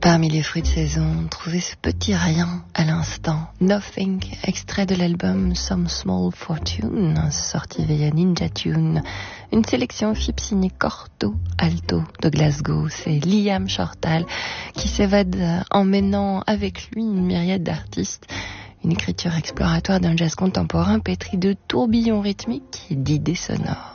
Parmi les fruits de saison, trouvez ce petit rien à l'instant. Nothing, extrait de l'album Some Small Fortune, sorti via Ninja Tune. Une sélection FIP signée Corto Alto de Glasgow. C'est Liam Shortall qui s'évade emmenant avec lui une myriade d'artistes. Une écriture exploratoire d'un jazz contemporain pétri de tourbillons rythmiques et d'idées sonores.